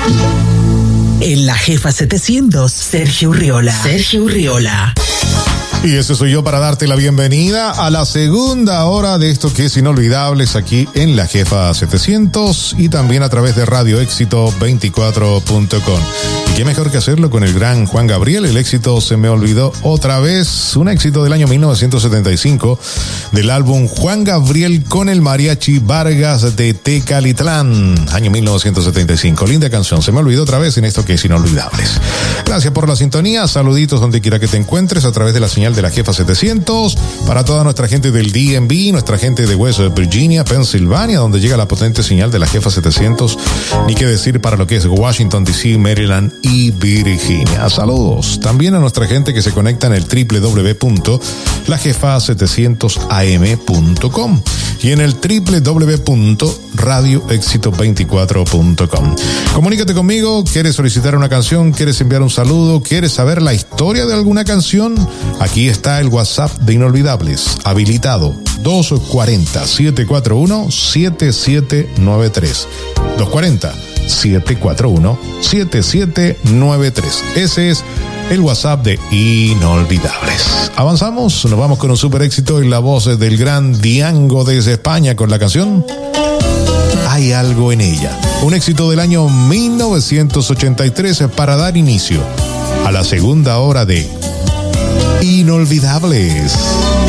En la Jefa 700, Sergio Urriola. Y ese soy yo para darte la bienvenida a la segunda hora de esto que es Inolvidables aquí en la Jefa 700 y también a través de Radio Éxito 24.com. Y qué mejor que hacerlo con el gran Juan Gabriel. El éxito Se me olvidó otra vez, un éxito del año 1975 del álbum Juan Gabriel con el Mariachi Vargas de Tecalitlán, año 1975. Linda canción, Se me olvidó otra vez en esto que es Inolvidables. Gracias por la sintonía, saluditos donde quiera que te encuentres a través de la señal de la Jefa 700, para toda nuestra gente del DMV, nuestra gente de West Virginia, Pensilvania, donde llega la potente señal de la Jefa 700, ni qué decir para lo que es Washington DC, Maryland y Virginia. Saludos también a nuestra gente que se conecta en el www.lajefa700am.com y en el www.radioexito24.com. Comunícate conmigo, ¿quieres solicitar una canción? ¿Quieres enviar un saludo? ¿Quieres saber la historia de alguna canción? Aquí está el WhatsApp de Inolvidables, habilitado 240-741-7793. 240-741-7793. Ese es el WhatsApp de Inolvidables. Avanzamos, nos vamos con un super éxito en la voz del gran Diango desde España con la canción Hay algo en ella. Un éxito del año 1983 para dar inicio a la segunda hora de Inolvidables.